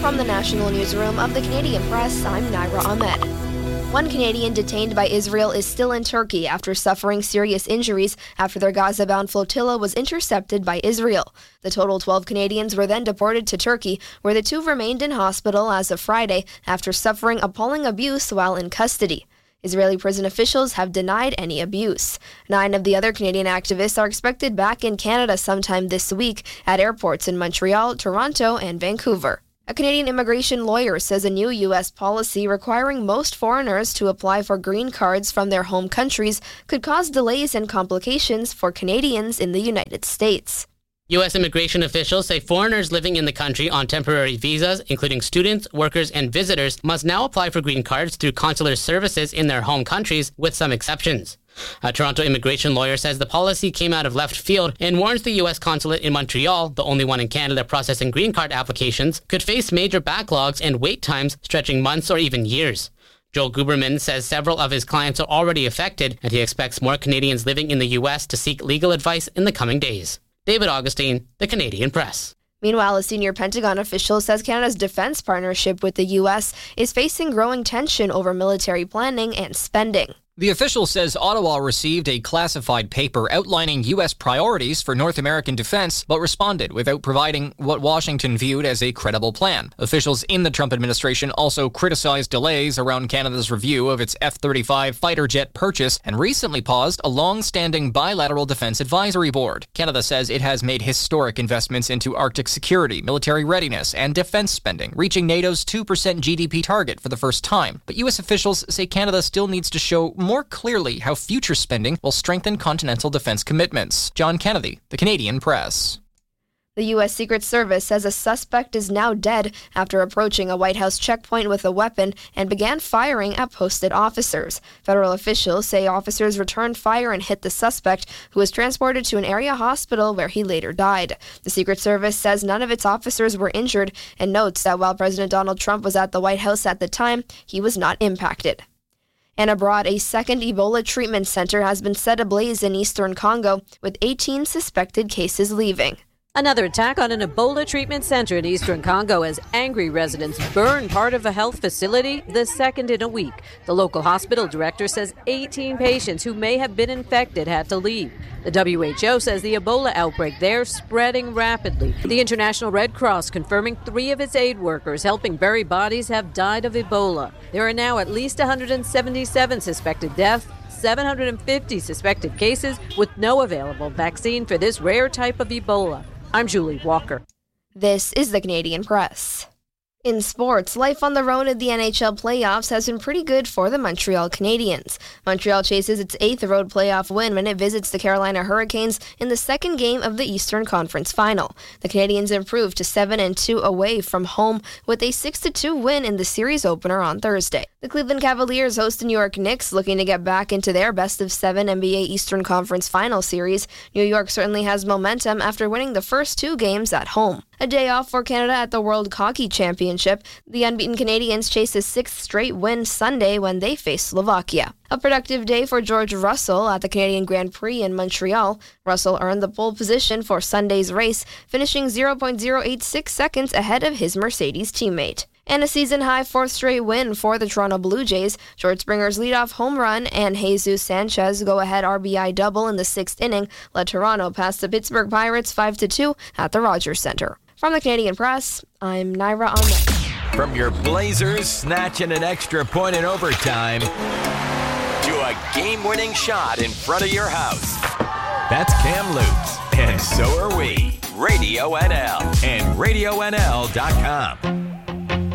from the National Newsroom of the Canadian Press, I'm Naira Ahmed. One Canadian detained by Israel is still in Turkey after suffering serious injuries after their Gaza-bound flotilla was intercepted by Israel. The total 12 Canadians were then deported to Turkey, where the two remained in hospital as of Friday after suffering appalling abuse while in custody. Israeli prison officials have denied any abuse. 9 of the other Canadian activists are expected back in Canada sometime this week at airports in Montreal, Toronto, and Vancouver. A Canadian immigration lawyer says a new U.S. policy requiring most foreigners to apply for green cards from their home countries could cause delays and complications for Canadians in the United States. U.S. immigration officials say foreigners living in the country on temporary visas, including students, workers, and visitors, must now apply for green cards through consular services in their home countries, with some exceptions. A Toronto immigration lawyer says the policy came out of left field and warns the U.S. consulate in Montreal, the only one in Canada processing green card applications, could face major backlogs and wait times stretching months or even years. Joel Guberman says several of his clients are already affected, and he expects more Canadians living in the U.S. to seek legal advice in the coming days. David Augustine, The Canadian Press. Meanwhile, a senior Pentagon official says Canada's defense partnership with the U.S. is facing growing tension over military planning and spending. The official says Ottawa received a classified paper outlining U.S. priorities for North American defense, but responded without providing what Washington viewed as a credible plan. Officials in the Trump administration also criticized delays around Canada's review of its F-35 fighter jet purchase and recently paused a long-standing bilateral defense advisory board. Canada says it has made historic investments into Arctic security, military readiness, and defense spending, reaching NATO's 2% GDP target for the first time. But U.S. officials say Canada still needs to show more clearly how future spending will strengthen continental defense commitments. John Kennedy, The Canadian Press. The U.S. Secret Service says a suspect is now dead after approaching a White House checkpoint with a weapon and began firing at posted officers. Federal officials say officers returned fire and hit the suspect, who was transported to an area hospital where he later died. The Secret Service says none of its officers were injured and notes that while President Donald Trump was at the White House at the time, he was not impacted. And abroad, a second Ebola treatment center has been set ablaze in eastern Congo, with 18 suspected cases leaving. Another attack on an Ebola treatment center in eastern Congo as angry residents burn part of a health facility, the second in a week. The local hospital director says 18 patients who may have been infected had to leave. The WHO says the Ebola outbreak there spreading rapidly. The International Red Cross confirming 3 of its aid workers helping bury bodies have died of Ebola. There are now at least 177 suspected deaths, 750 suspected cases, with no available vaccine for this rare type of Ebola. I'm Julie Walker. This is the Canadian Press. In sports, life on the road in the NHL playoffs has been pretty good for the Montreal Canadiens. Montreal chases its 8th road playoff win when it visits the Carolina Hurricanes in the second game of the Eastern Conference Final. The Canadiens improved to 7-2 away from home with a 6-2 win in the series opener on Thursday. The Cleveland Cavaliers host the New York Knicks, looking to get back into their best-of-7 NBA Eastern Conference Final series. New York certainly has momentum after winning the first 2 games at home. A day off for Canada at the World Hockey Championship. The unbeaten Canadians chase a 6th straight win Sunday when they face Slovakia. A productive day for George Russell at the Canadian Grand Prix in Montreal. Russell earned the pole position for Sunday's race, finishing 0.086 seconds ahead of his Mercedes teammate. And a season-high 4th straight win for the Toronto Blue Jays. George Springer's leadoff home run and Jesus Sanchez go-ahead RBI double in the 6th inning let Toronto pass the Pittsburgh Pirates 5-2 at the Rogers Centre. From the Canadian Press, I'm Naira Ahmed. From your Blazers snatching an extra point in overtime to a game-winning shot in front of your house. That's Cam Lutz, and so are we. Radio NL and RadioNL.com.